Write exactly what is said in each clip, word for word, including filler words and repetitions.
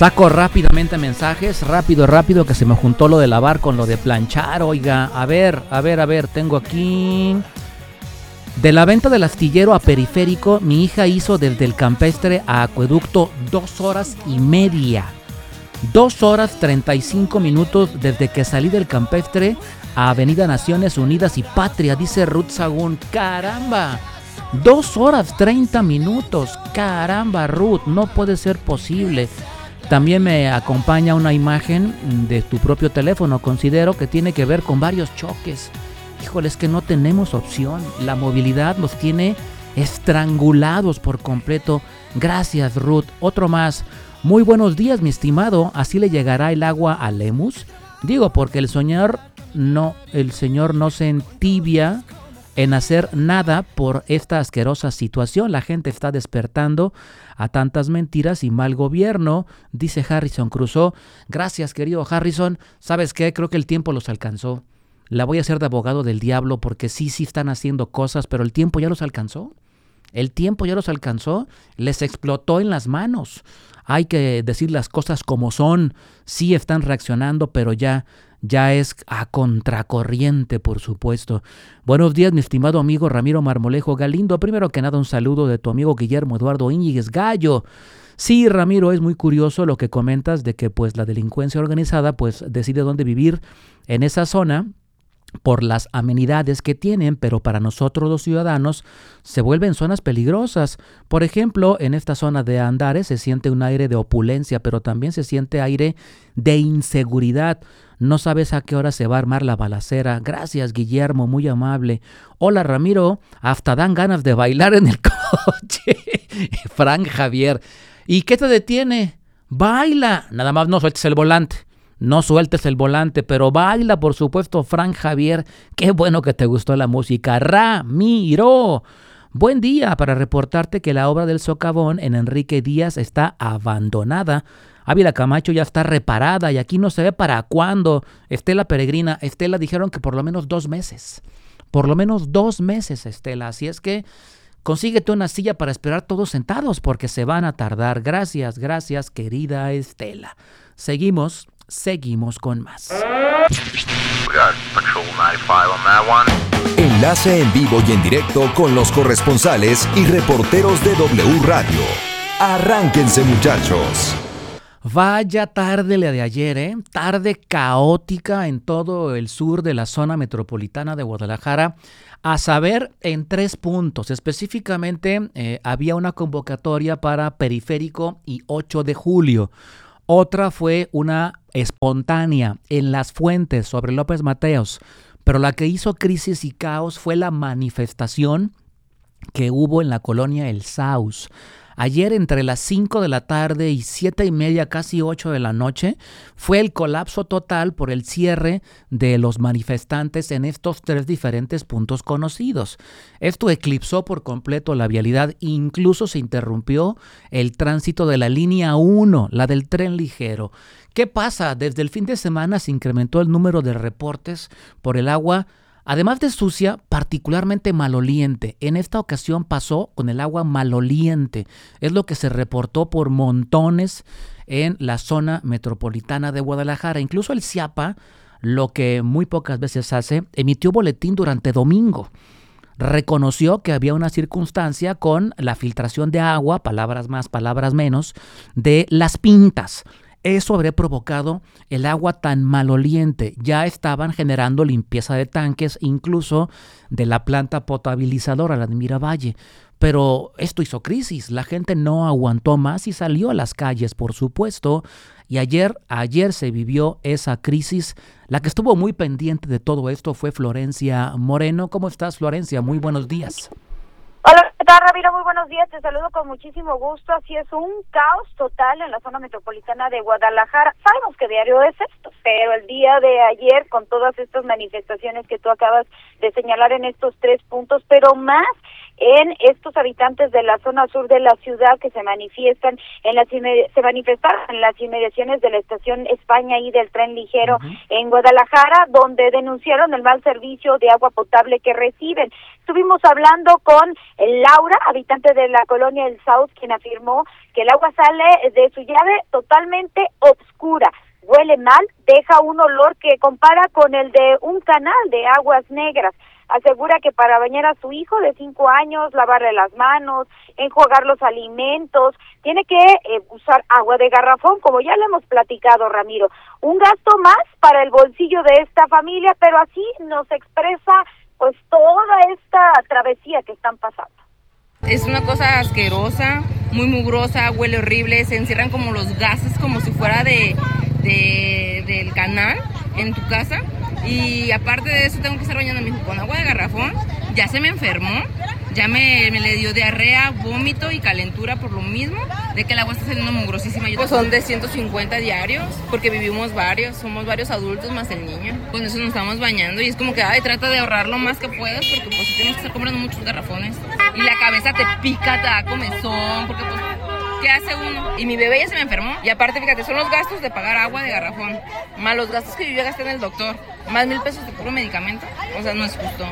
Saco rápidamente mensajes, rápido, rápido, que se me juntó lo de lavar con lo de planchar. Oiga, a ver, a ver, a ver, tengo aquí... De la venta del astillero a Periférico, mi hija hizo desde el Campestre a Acueducto dos horas y media. Dos horas treinta y cinco minutos desde que salí del Campestre a Avenida Naciones Unidas y Patria, dice Ruth Sagún. ¡Caramba! Dos horas treinta minutos. ¡Caramba, Ruth! No puede ser posible. También me acompaña una imagen de tu propio teléfono. Considero que tiene que ver con varios choques. Híjole, es que no tenemos opción. La movilidad nos tiene estrangulados por completo. Gracias, Ruth. Otro más. Muy buenos días, mi estimado. ¿Así le llegará el agua a Lemus? Digo, porque el señor no, el señor no se entibia en hacer nada por esta asquerosa situación. La gente está despertando a tantas mentiras y mal gobierno, dice Harrison Crusoe. Gracias, querido Harrison. ¿Sabes qué? Creo que el tiempo los alcanzó. La voy a hacer de abogado del diablo porque sí, sí están haciendo cosas, pero el tiempo ya los alcanzó. El tiempo ya los alcanzó, les explotó en las manos. Hay que decir las cosas como son. Sí están reaccionando, pero ya, ya es a contracorriente, por supuesto. Buenos días, mi estimado amigo Ramiro Marmolejo Galindo. Primero que nada, un saludo de tu amigo Guillermo Eduardo Íñiguez Gallo. Sí, Ramiro, es muy curioso lo que comentas de que pues la delincuencia organizada pues decide dónde vivir en esa zona por las amenidades que tienen, pero para nosotros los ciudadanos se vuelven zonas peligrosas. Por ejemplo, en esta zona de Andares se siente un aire de opulencia, pero también se siente aire de inseguridad. No sabes a qué hora se va a armar la balacera. Gracias, Guillermo, muy amable. Hola, Ramiro, hasta dan ganas de bailar en el coche. Frank Javier, ¿y qué te detiene? Baila, nada más no sueltes el volante. No sueltes el volante, pero baila, por supuesto, Frank Javier. Qué bueno que te gustó la música. Ramiro, buen día, para reportarte que la obra del socavón en Enrique Díaz está abandonada. Ávila Camacho ya está reparada y aquí no se ve para cuándo. Estela Peregrina, Estela, dijeron que por lo menos dos meses. Por lo menos dos meses, Estela. Así es que consíguete una silla para esperar todos sentados porque se van a tardar. Gracias, gracias, querida Estela. Seguimos. Seguimos con más. Enlace en vivo y en directo con los corresponsales y reporteros de W Radio. Arránquense, muchachos. Vaya tarde la de ayer, ¿eh? Tarde caótica en todo el sur de la zona metropolitana de Guadalajara. A saber, en tres puntos. Específicamente, eh, había una convocatoria para Periférico y ocho de julio. Otra fue una espontánea en Las Fuentes sobre López Mateos, pero la que hizo crisis y caos fue la manifestación que hubo en la colonia El Saus. Ayer entre las cinco de la tarde y siete y media, casi ocho de la noche, fue el colapso total por el cierre de los manifestantes en estos tres diferentes puntos conocidos. Esto eclipsó por completo la vialidad, incluso se interrumpió el tránsito de la línea uno, la del tren ligero. ¿Qué pasa? Desde el fin de semana se incrementó el número de reportes por el agua, además de sucia, particularmente maloliente. En esta ocasión pasó con el agua maloliente. Es lo que se reportó por montones en la zona metropolitana de Guadalajara. Incluso el CIAPA, lo que muy pocas veces hace, emitió boletín durante domingo. Reconoció que había una circunstancia con la filtración de agua, palabras más, palabras menos, de las pintas. Eso habría provocado el agua tan maloliente. Ya estaban generando limpieza de tanques, incluso de la planta potabilizadora, la de Miravalle. Pero esto hizo crisis. La gente no aguantó más y salió a las calles, por supuesto. Y ayer, ayer se vivió esa crisis. La que estuvo muy pendiente de todo esto fue Florencia Moreno. ¿Cómo estás, Florencia? Muy buenos días. Hola, ¿qué tal, Ramiro? Muy buenos días, te saludo con muchísimo gusto. Así es, un caos total en la zona metropolitana de Guadalajara. Sabemos que diario es esto, pero el día de ayer, con todas estas manifestaciones que tú acabas de señalar en estos tres puntos, pero más en estos habitantes de la zona sur de la ciudad que se manifiestan en las se manifestaron en las inmediaciones de la estación España y del tren ligero uh-huh. en Guadalajara, donde denunciaron el mal servicio de agua potable que reciben. Estuvimos hablando con Laura, habitante de la colonia El Sauz, quien afirmó que el agua sale de su llave totalmente oscura, huele mal, deja un olor que compara con el de un canal de aguas negras. Asegura que para bañar a su hijo de cinco años, lavarle las manos, enjuagar los alimentos, tiene que eh, usar agua de garrafón, como ya le hemos platicado, Ramiro. Un gasto más para el bolsillo de esta familia, pero así nos expresa pues toda esta travesía que están pasando. Es una cosa asquerosa, muy mugrosa, huele horrible, se encierran como los gases como si fuera de, de del canal en tu casa. Y aparte de eso tengo que estar bañando a mi hijo con agua de garrafón. Ya se me enfermó, ya me, me le dio diarrea, vómito y calentura por lo mismo de que el agua está saliendo mugrosísima. Pues son de ciento cincuenta diarios, porque vivimos varios, somos varios adultos más el niño. Con eso nos estamos bañando y es como que, ay, trata de ahorrar lo más que puedas, porque pues tienes que estar comprando muchos garrafones. Y la cabeza te pica, te da comezón, porque pues, ¿qué hace uno? Y mi bebé ya se me enfermó. Y aparte, fíjate, son los gastos de pagar agua de garrafón, más los gastos que yo ya gasté en el doctor, más mil pesos de puro medicamento. O sea, no es justo.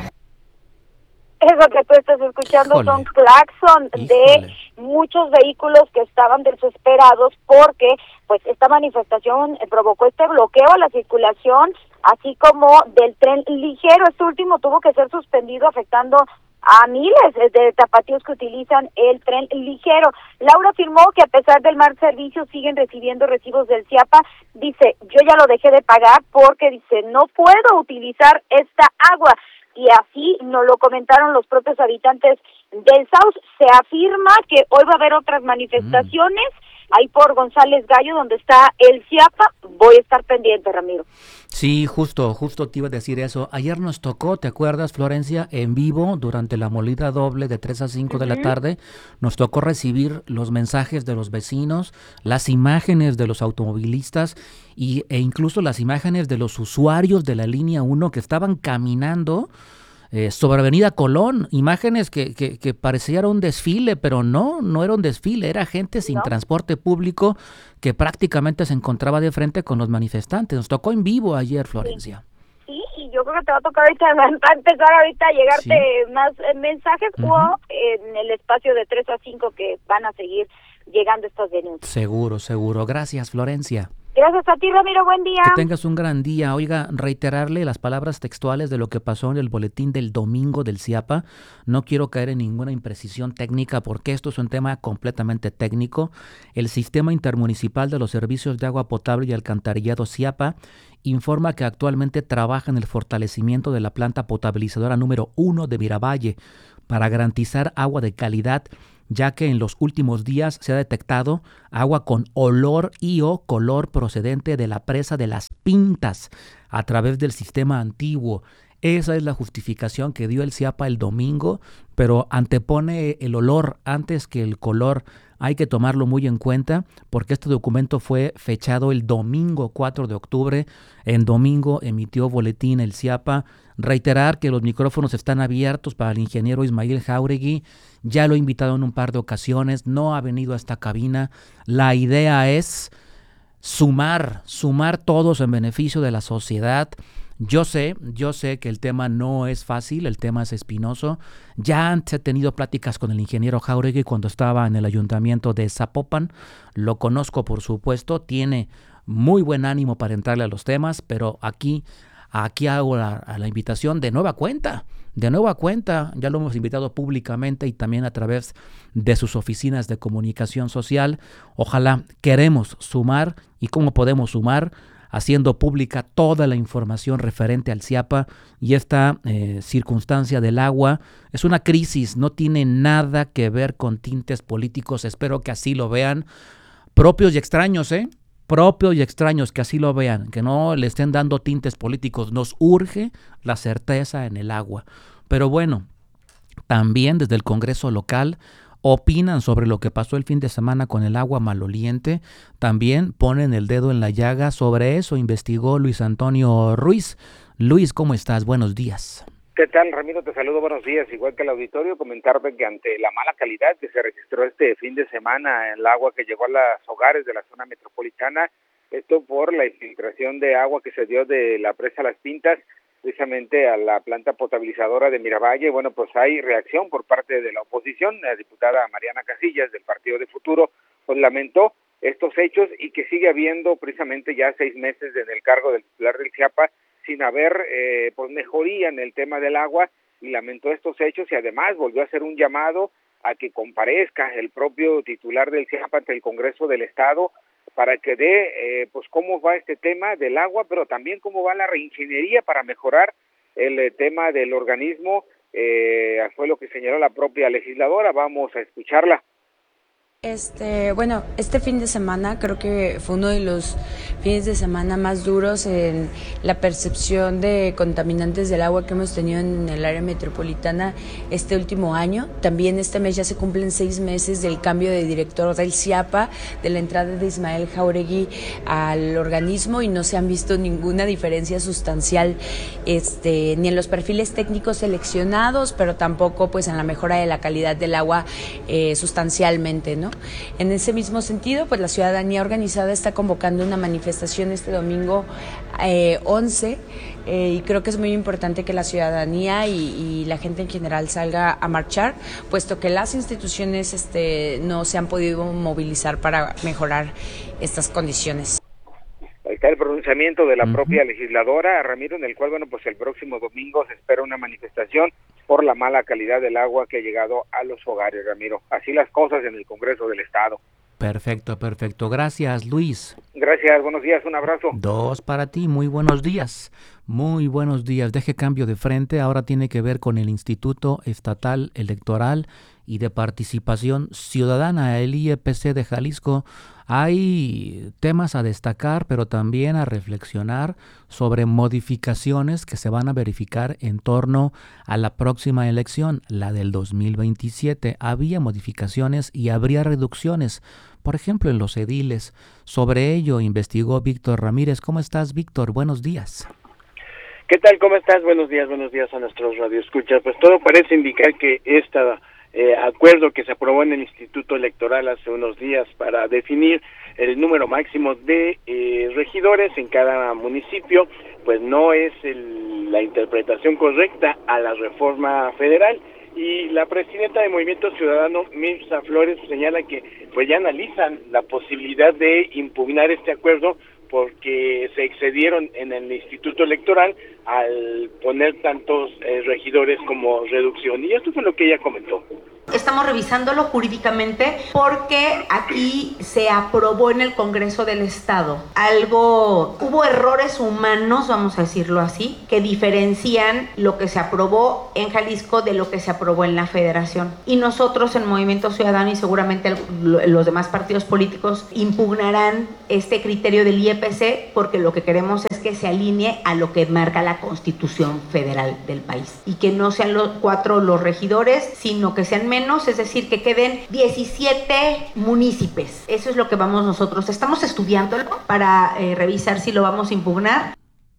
Eso que tú estás escuchando Híjole. son claxon Híjole. de muchos vehículos que estaban desesperados porque pues esta manifestación provocó este bloqueo a la circulación, así como del tren ligero. Este último tuvo que ser suspendido, afectando a miles de tapatíos que utilizan el tren ligero. Laura afirmó que a pesar del mal servicio siguen recibiendo recibos del CIAPA. Dice, yo ya lo dejé de pagar porque, dice, no puedo utilizar esta agua. Y así nos lo comentaron los propios habitantes del Sauz. Se afirma que hoy va a haber otras manifestaciones, mm. ahí por González Gallo, donde está el CIAPA. Voy a estar pendiente, Ramiro. Sí, justo, justo te iba a decir eso. Ayer nos tocó, ¿te acuerdas, Florencia? En vivo, durante la molida doble de tres a cinco uh-huh. de la tarde, nos tocó recibir los mensajes de los vecinos, las imágenes de los automovilistas y, e incluso las imágenes de los usuarios de la línea uno que estaban caminando eh, sobre Avenida Colón. Imágenes que, que, que parecía un desfile, pero no, no era un desfile, era gente sin no. transporte público que prácticamente se encontraba de frente con los manifestantes. Nos tocó en vivo ayer, Florencia. Sí, y yo creo que te va a tocar ahorita, va a empezar ahorita a llegarte sí. más eh, mensajes uh-huh. o en el espacio de tres a cinco que van a seguir llegando estas denuncias. Seguro, seguro. Gracias, Florencia. Gracias a ti, Ramiro, buen día. Que tengas un gran día. Oiga, reiterarle las palabras textuales de lo que pasó en el boletín del domingo del CIAPA. No quiero caer en ninguna imprecisión técnica porque esto es un tema completamente técnico. El Sistema Intermunicipal de los Servicios de Agua Potable y Alcantarillado CIAPA informa que actualmente trabaja en el fortalecimiento de la planta potabilizadora número uno de Miravalle para garantizar agua de calidad, ya que en los últimos días se ha detectado agua con olor y o color procedente de la presa de Las Pintas a través del sistema antiguo. Esa es la justificación que dio el CIAPA el domingo, pero antepone el olor antes que el color. Hay que tomarlo muy en cuenta porque este documento fue fechado el domingo cuatro de octubre. En domingo emitió boletín el CIAPA. Reiterar que los micrófonos están abiertos para el ingeniero Ismael Jáuregui. Ya lo he invitado en un par de ocasiones, no ha venido a esta cabina. La idea es sumar, sumar todos en beneficio de la sociedad. Yo sé, yo sé que el tema no es fácil, el tema es espinoso. Ya antes he tenido pláticas con el ingeniero Jáuregui cuando estaba en el ayuntamiento de Zapopan. Lo conozco, por supuesto, tiene muy buen ánimo para entrarle a los temas, pero aquí, aquí hago la, la invitación de nueva cuenta. De nueva cuenta, ya lo hemos invitado públicamente y también a través de sus oficinas de comunicación social. Ojalá queremos sumar. ¿Y cómo podemos sumar? Haciendo pública toda la información referente al CIAPA y esta eh, circunstancia del agua. Es una crisis, no tiene nada que ver con tintes políticos. Espero que así lo vean, propios y extraños, ¿eh? Propios y extraños, que así lo vean, que no le estén dando tintes políticos. Nos urge la certeza en el agua. Pero bueno, también desde el Congreso local opinan sobre lo que pasó el fin de semana con el agua maloliente. También ponen el dedo en la llaga. Sobre eso investigó Luis Antonio Ruiz. Luis, ¿cómo estás? Buenos días. ¿Qué ¿Qué tal, Ramiro? Te saludo, buenos días. Igual que el auditorio, comentarte que ante la mala calidad que se registró este fin de semana en el agua que llegó a los hogares de la zona metropolitana, esto por la infiltración de agua que se dio de la presa Las Pintas, precisamente a la planta potabilizadora de Miravalle. Bueno, pues hay reacción por parte de la oposición. La diputada Mariana Casillas, del Partido de Futuro, pues lamentó estos hechos y que sigue habiendo precisamente ya seis meses en el cargo del titular del CIAPA sin haber eh, pues mejoría en el tema del agua, y lamentó estos hechos y además volvió a hacer un llamado a que comparezca el propio titular del CIAPA ante el Congreso del Estado para que dé eh, pues cómo va este tema del agua, pero también cómo va la reingeniería para mejorar el eh, tema del organismo. Eh, fue lo que señaló la propia legisladora. Vamos a escucharla. Este, bueno, este fin de semana creo que fue uno de los fines de semana más duros en la percepción de contaminantes del agua que hemos tenido en el área metropolitana este último año. También este mes ya se cumplen seis meses del cambio de director del CIAPA, de la entrada de Ismael Jauregui al organismo, y no se han visto ninguna diferencia sustancial este, ni en los perfiles técnicos seleccionados, pero tampoco pues en la mejora de la calidad del agua eh, sustancialmente, ¿no? En ese mismo sentido, pues la ciudadanía organizada está convocando una manifestación este domingo eh, once, eh, y creo que es muy importante que la ciudadanía y, y la gente en general salga a marchar, puesto que las instituciones este, no se han podido movilizar para mejorar estas condiciones. Ahí está el pronunciamiento de la uh-huh. propia legisladora, Ramiro, en el cual, bueno, pues el próximo domingo se espera una manifestación por la mala calidad del agua que ha llegado a los hogares, Ramiro. Así las cosas en el Congreso del Estado. Perfecto, perfecto. Gracias, Luis. Gracias, buenos días, un abrazo. Dos para ti, muy buenos días. Muy buenos días. Deje cambio de frente. Ahora tiene que ver con el Instituto Estatal Electoral y de Participación Ciudadana, el I E P C de Jalisco. Hay temas a destacar, pero también a reflexionar sobre modificaciones que se van a verificar en torno a la próxima elección, la del dos mil veintisiete. Había modificaciones y habría reducciones, por ejemplo, en los ediles. Sobre ello investigó Víctor Ramírez. ¿Cómo estás, Víctor? Buenos días. ¿Qué tal? ¿Cómo estás? Buenos días, buenos días a nuestros radioescuchas. Pues todo parece indicar que esta Eh, acuerdo que se aprobó en el Instituto Electoral hace unos días para definir el número máximo de eh, regidores en cada municipio, pues no es el, la interpretación correcta a la reforma federal, y la presidenta de Movimiento Ciudadano, Mirza Flores, señala que pues ya analizan la posibilidad de impugnar este acuerdo porque se excedieron en el Instituto Electoral al poner tantos eh, regidores como reducción. Y esto fue lo que ella comentó. Estamos revisándolo jurídicamente porque aquí se aprobó en el Congreso del Estado algo, hubo errores humanos, vamos a decirlo así, que diferencian lo que se aprobó en Jalisco de lo que se aprobó en la Federación. Y nosotros en Movimiento Ciudadano y seguramente el, los demás partidos políticos impugnarán este criterio del I E P C porque lo que queremos es que se alinee a lo que marca la Constitución Federal del país y que no sean los cuatro los regidores, sino que sean menos, es decir, que queden diecisiete municipios. Eso es lo que vamos nosotros, estamos estudiándolo para eh, revisar si lo vamos a impugnar.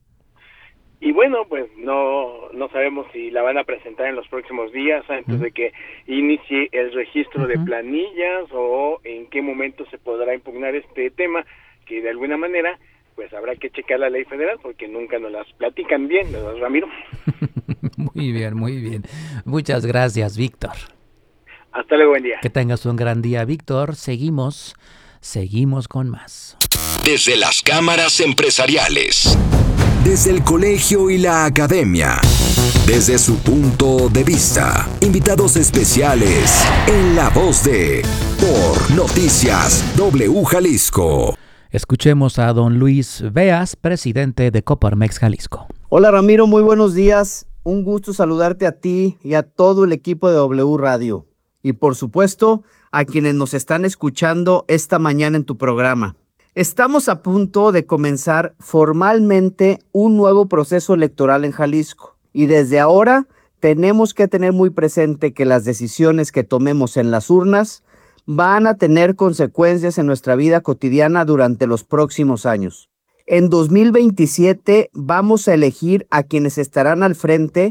Y bueno, pues no no sabemos si la van a presentar en los próximos días antes uh-huh. de que inicie el registro uh-huh. de planillas, o en qué momento se podrá impugnar este tema, que de alguna manera pues habrá que checar la ley federal porque nunca nos las platican bien, ¿verdad, Ramiro? Muy bien, muy bien. Muchas gracias, Víctor. Hasta luego, buen día. Que tengas un gran día, Víctor. Seguimos, seguimos con más. Desde las cámaras empresariales, desde el colegio y la academia, desde su punto de vista. Invitados especiales en La Voz de Por Noticias W Jalisco. Escuchemos a don Luis Veas, presidente de Coparmex Jalisco. Hola Ramiro, muy buenos días. Un gusto saludarte a ti y a todo el equipo de W Radio. Y por supuesto, a quienes nos están escuchando esta mañana en tu programa. Estamos a punto de comenzar formalmente un nuevo proceso electoral en Jalisco. Y desde ahora tenemos que tener muy presente que las decisiones que tomemos en las urnas van a tener consecuencias en nuestra vida cotidiana durante los próximos años. En dos mil veintisiete vamos a elegir a quienes estarán al frente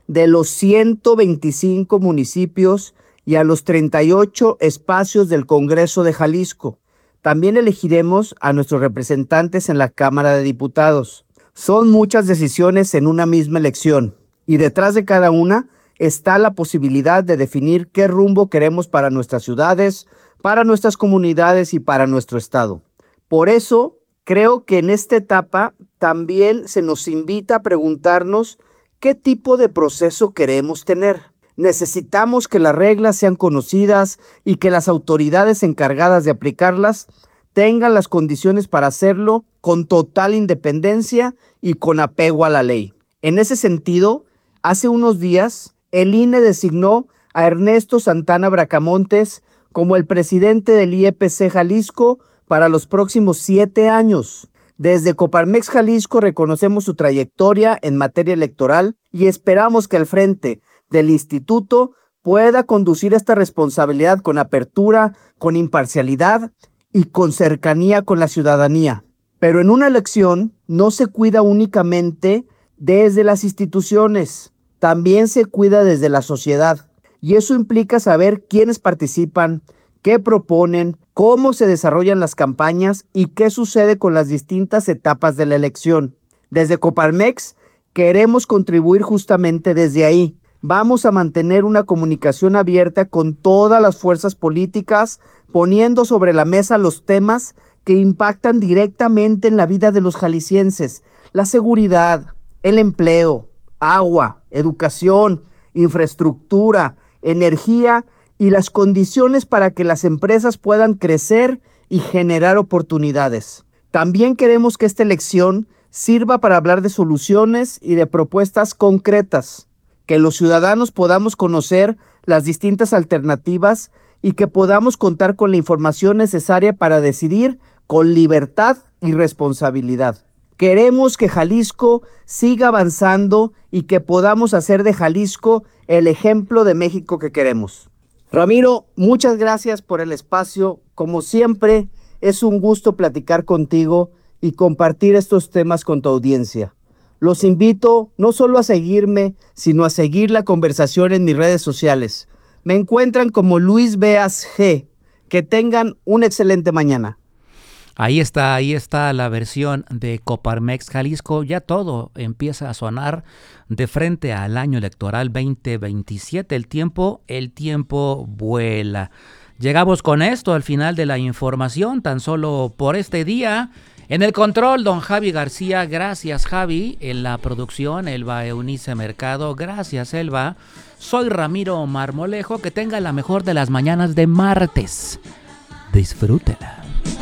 de los ciento veinticinco municipios y a los treinta y ocho espacios del Congreso de Jalisco. También elegiremos a nuestros representantes en la Cámara de Diputados. Son muchas decisiones en una misma elección y detrás de cada una está la posibilidad de definir qué rumbo queremos para nuestras ciudades, para nuestras comunidades y para nuestro estado. Por eso, creo que en esta etapa también se nos invita a preguntarnos qué tipo de proceso queremos tener. Necesitamos que las reglas sean conocidas y que las autoridades encargadas de aplicarlas tengan las condiciones para hacerlo con total independencia y con apego a la ley. En ese sentido, hace unos días, el I N E designó a Ernesto Santana Bracamontes como el presidente del I E P C Jalisco para los próximos siete años. Desde Coparmex Jalisco reconocemos su trayectoria en materia electoral y esperamos que al frente del instituto pueda conducir esta responsabilidad con apertura, con imparcialidad y con cercanía con la ciudadanía. Pero en una elección no se cuida únicamente desde las instituciones, también se cuida desde la sociedad. Y eso implica saber quiénes participan, qué proponen, cómo se desarrollan las campañas y qué sucede con las distintas etapas de la elección. Desde Coparmex queremos contribuir justamente desde ahí. Vamos a mantener una comunicación abierta con todas las fuerzas políticas, poniendo sobre la mesa los temas que impactan directamente en la vida de los jaliscienses: la seguridad, el empleo, agua, educación, infraestructura, energía y las condiciones para que las empresas puedan crecer y generar oportunidades. También queremos que esta elección sirva para hablar de soluciones y de propuestas concretas, que los ciudadanos podamos conocer las distintas alternativas y que podamos contar con la información necesaria para decidir con libertad y responsabilidad. Queremos que Jalisco siga avanzando y que podamos hacer de Jalisco el ejemplo de México que queremos. Ramiro, muchas gracias por el espacio. Como siempre, es un gusto platicar contigo y compartir estos temas con tu audiencia. Los invito no solo a seguirme, sino a seguir la conversación en mis redes sociales. Me encuentran como Luis Beas G. Que tengan una excelente mañana. Ahí está, ahí está la versión de Coparmex Jalisco. Ya todo empieza a sonar de frente al año electoral veinte veintisiete. El tiempo, el tiempo vuela. Llegamos con esto al final de la información, tan solo por este día. En el control, don Javi García. Gracias, Javi. En la producción, Elba Eunice Mercado. Gracias, Elba. Soy Ramiro Marmolejo. Que tenga la mejor de las mañanas de martes. Disfrútela.